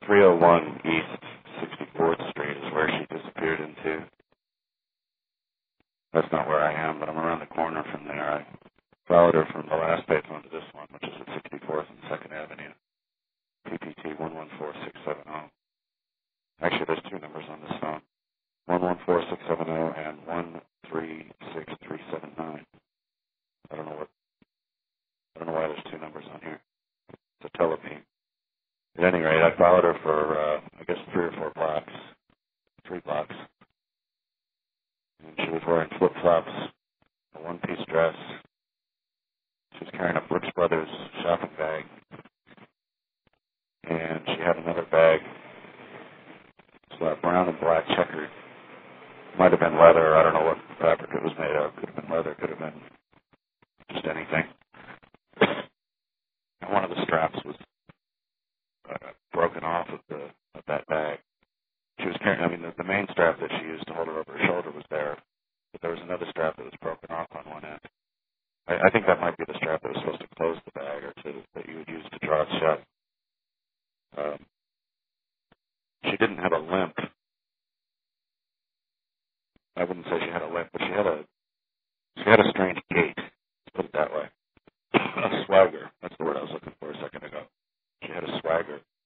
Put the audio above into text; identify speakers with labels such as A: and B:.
A: 301 East 64th Street is where she disappeared into. That's not where I am, but I'm around the corner from there. I followed her from the last payphone to this one, which is at 64th and 2nd Avenue, PPT 114670. Actually, there's two numbers on this phone, 114670 and 136379. I don't know why there's two numbers on here. It's a telephone. At any rate, I followed her for, I guess, 3 or 4 blocks, 3 blocks. And she was wearing flip-flops, a one-piece dress. She was carrying a Brooks Brothers shopping bag. And she had another bag. It's brown and black checkered. Might have been leather. I don't know what fabric it was made of. Could have been leather. Could have been just anything. And one of the straps was broken off of that bag. She was carrying, the main strap that she used to hold her over her shoulder was there, but there was another strap that was broken off on one end. I think that might be the strap that was supposed to close the bag or that you would use to draw it shut. She didn't have a limp. I wouldn't say she had a limp, but she had a strange gait, let's put it that way. A swagger. That's the word I was looking for a second ago. She had a swagger.